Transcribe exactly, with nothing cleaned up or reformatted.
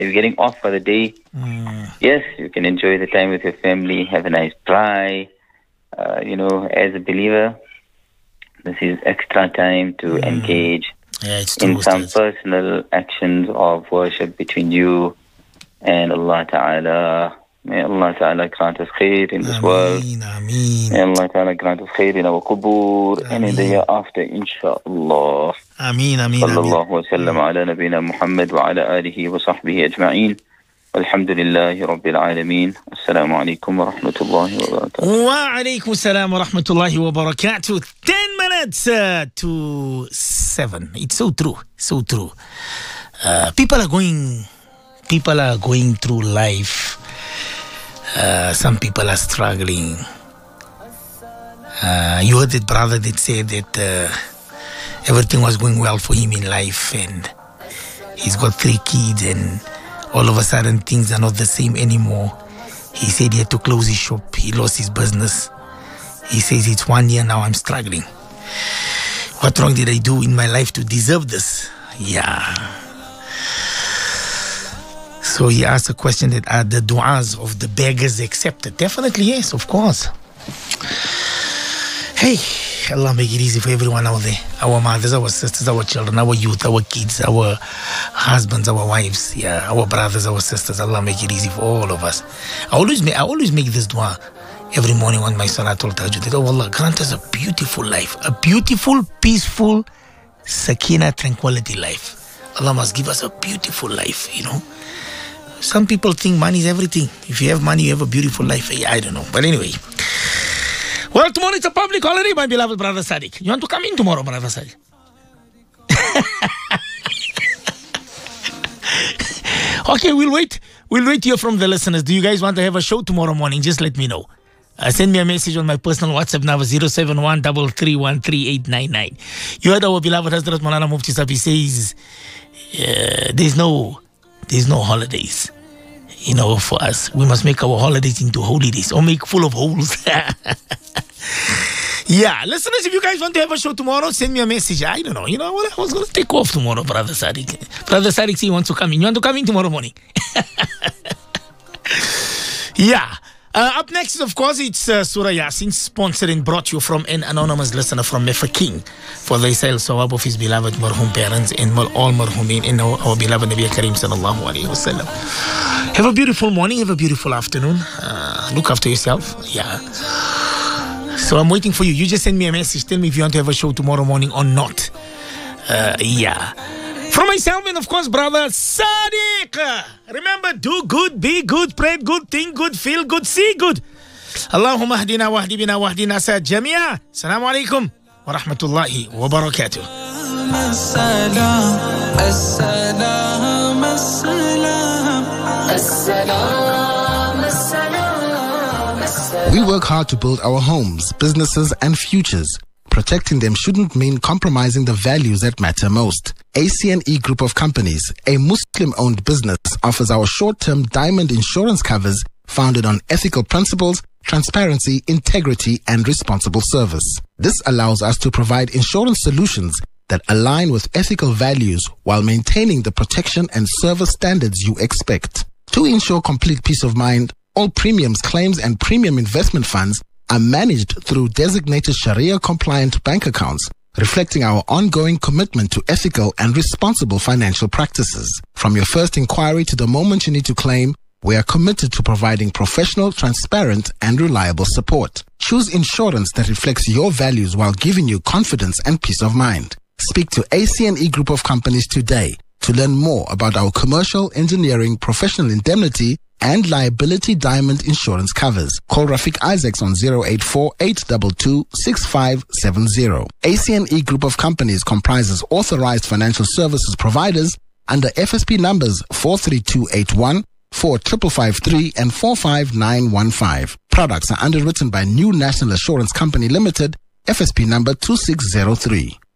If you're getting off for the day, mm. yes, you can enjoy the time with your family, have a nice dry. Uh, you know, as a believer, this is extra time to mm. engage yeah, it's in some personal actions of worship between you and Allah Ta'ala. May Allah Ta'ala grant us khair in this Ameen, world. Ameen. May Allah Ta'ala grant us khair in our qubur and in the year after, inshaAllah. Ameen, Ameen, Sallallahu wa sallam ala nabina Muhammad wa ala alihi wa sahbihi ajma'een. Alhamdulillahi Rabbil Alameen. Assalamu alaikum wa rahmatullahi wa barakatuh. Wa alaikum salam wa rahmatullahi wa barakatuh. Ten minutes uh, to seven. It's so true. So true. Uh, people are going, people are going through life. Uh, some people are struggling. Uh, you heard that brother that said that uh, everything was going well for him in life and he's got three kids and all of a sudden things are not the same anymore. He said he had to close his shop. He lost his business. He says it's one year now I'm struggling. What wrong did I do in my life to deserve this? Yeah. So he asked a question that are the du'as of the beggars accepted? Definitely yes, of course. Hey, Allah make it easy for everyone out there. Our mothers, our sisters, our children, our youth, our kids, our husbands, our wives, yeah, our brothers, our sisters. Allah make it easy for all of us. I always make, I always make this dua every morning on my Salatul Tahajjud. That, oh Allah, grant us a beautiful life, a beautiful, peaceful, sakina, tranquility life. Allah must give us a beautiful life, you know. Some people think money is everything. If you have money, you have a beautiful life. I don't know. But anyway. Well, tomorrow it's a public holiday, my beloved brother Sadiq. You want to come in tomorrow, brother Sadiq? Okay, we'll wait. We'll wait to hear from the listeners. Do you guys want to have a show tomorrow morning? Just let me know. Uh, send me a message on my personal WhatsApp number zero seven one three three one three eight nine nine. You heard our beloved Hazrat Maulana Mufti Saab. He says, uh, there's no... There's no holidays, you know, for us. We must make our holidays into holidays or make full of holes. Yeah, listeners, if you guys want to have a show tomorrow, send me a message. I don't know, you know what? I was going to take off tomorrow, Brother Sadiq. Brother Sadiq, he wants to come in. You want to come in tomorrow morning? Yeah. Uh, up next, of course, it's uh, Surah Yasin, sponsored and brought you from an anonymous listener from Mefa King for the Isail Sawab of his beloved marhum parents and all marhumin and our, our beloved Nabi Kareem sallallahu alayhi wa sallam. Have a beautiful morning, have a beautiful afternoon. Uh, look after yourself. Yeah. So I'm waiting for you. You just send me a message. Tell me if you want to have a show tomorrow morning or not. Uh, yeah. From myself and of course, brother Sadiq. Remember, do good, be good, pray good, think good, feel good, see good. Allahumma ahdina wa ahdi bina wa ahdina sa jamia. Assalamu alaikum wa rahmatullahi wa barakatuh. Assalam, assalam, assalam, assalam, assalam. We work hard to build our homes, businesses and futures. Protecting them shouldn't mean compromising the values that matter most. A C N E Group of Companies, a Muslim-owned business, offers our short-term diamond insurance covers founded on ethical principles, transparency, integrity, and responsible service. This allows us to provide insurance solutions that align with ethical values while maintaining the protection and service standards you expect. To ensure complete peace of mind, all premiums, claims, and premium investment funds are managed through designated Sharia-compliant bank accounts, reflecting our ongoing commitment to ethical and responsible financial practices. From your first inquiry to the moment you need to claim, we are committed to providing professional, transparent, and reliable support. Choose insurance that reflects your values while giving you confidence and peace of mind. Speak to A C N E Group of Companies today to learn more about our commercial, engineering, professional indemnity, and liability diamond insurance covers. Call Rafiq Isaacs on zero eight four, eight two two, six five seven zero. A C N E Group of Companies comprises authorized financial services providers under F S P numbers four three two eight one, four five five three, and four five nine one five. Products are underwritten by New National Assurance Company Limited, F S P number two six zero three.